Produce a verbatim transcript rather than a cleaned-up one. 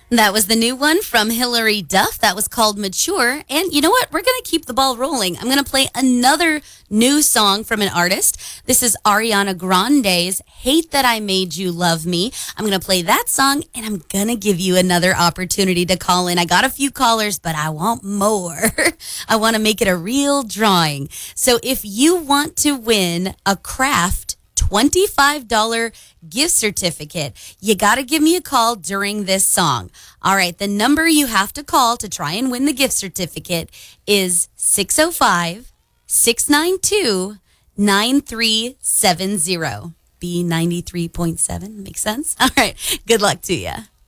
That was the new one from Hilary Duff. That was called Mature. And you know what? We're going to keep the ball rolling. I'm going to play another new song from an artist. This is Ariana Grande's Hate That I Made You Love Me. I'm going to play that song, and I'm going to give you another opportunity to call in. I got a few callers, but I want more. I want to make it a real drawing. So if you want to win a craft twenty-five dollars gift certificate, you got to give me a call during this song. All right, the number you have to call to try and win the gift certificate is six oh five, six nine two, nine three seven zero. B ninety-three point seven. Makes sense? All right, good luck to you.